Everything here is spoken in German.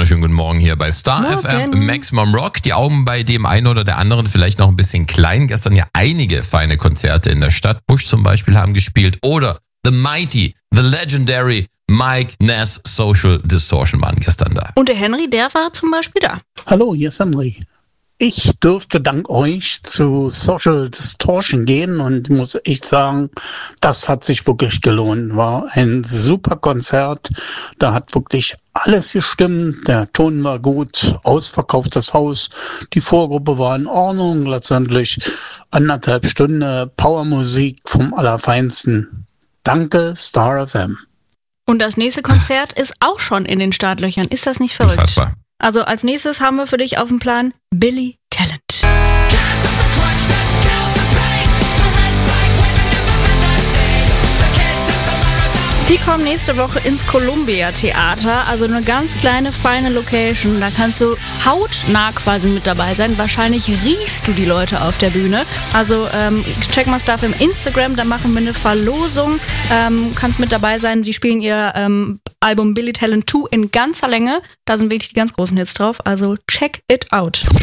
wunderschönen guten Morgen hier bei Star FM Maximum Rock. Die Augen bei dem einen oder der anderen vielleicht noch ein bisschen klein. Gestern ja einige feine Konzerte in der Stadt. Bush zum Beispiel haben gespielt oder The Mighty, The Legendary Mike Ness Social Distortion waren gestern da. Und der Henry, der war zum Beispiel da. Hallo, hier ist Henry. Ich durfte dank euch zu Social Distortion gehen und muss echt sagen, das hat sich wirklich gelohnt. War ein super Konzert. Da hat wirklich alles gestimmt. Der Ton war gut, ausverkauftes Haus. Die Vorgruppe war in Ordnung. Letztendlich 1,5 Stunden Powermusik vom Allerfeinsten. Danke, Star FM. Und das nächste Konzert ist auch schon in den Startlöchern. Ist das nicht verrückt? Unfassbar. Also als nächstes haben wir für dich auf dem Plan Billy Talent. Die kommen nächste Woche ins Columbia Theater, also eine ganz kleine, feine Location. Da kannst du hautnah quasi mit dabei sein. Wahrscheinlich riechst du die Leute auf der Bühne. Also check mal Stuff im Instagram, da machen wir eine Verlosung. Kannst mit dabei sein. Sie spielen ihr Album Billy Talent 2 in ganzer Länge. Da sind wirklich die ganz großen Hits drauf. Also check it out.